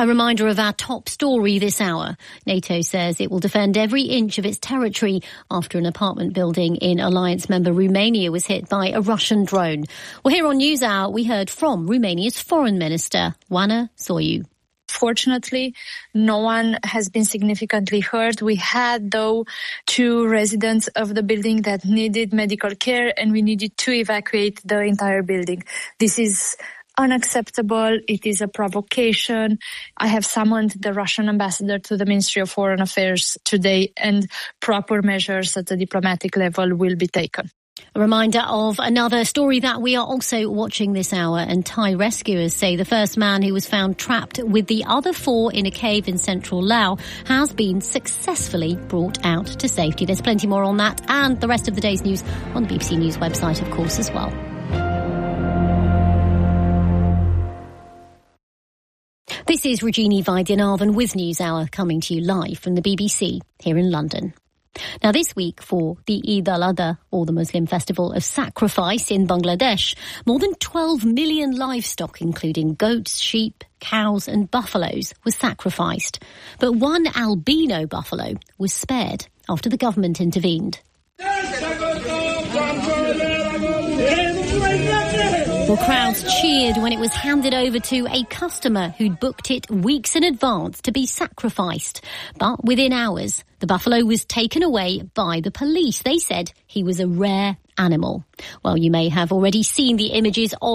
A reminder of our top story this hour. NATO says it will defend every inch of its territory after an apartment building in alliance member Romania was hit by a Russian drone. Well, here on NewsHour, we heard from Romania's Foreign Minister, Oana Soiu. Fortunately, no one has been significantly hurt. We had, though, 2 residents of the building that needed medical care, and we needed to evacuate the entire building. This is unacceptable. It is a provocation. I have summoned the Russian ambassador to the Ministry of Foreign Affairs today, and proper measures at the diplomatic level will be taken. A reminder of another story that we are also watching this hour, and Thai rescuers say the first man who was found trapped with the other 4 in a cave in central Laos has been successfully brought out to safety. There's plenty more on that and the rest of the day's news on the BBC News website, of course, as well. This is Regini Vaidyanathan with NewsHour, coming to you live from the BBC here in London. Now, this week for the Eid al-Adha, or the Muslim festival of sacrifice in Bangladesh, more than 12 million livestock, including goats, sheep, cows and buffaloes, was sacrificed. But one albino buffalo was spared after the government intervened. Well, crowds cheered when it was handed over to a customer who'd booked it weeks in advance to be sacrificed. But within hours, the buffalo was taken away by the police. They said he was a rare animal. Well, you may have already seen the images of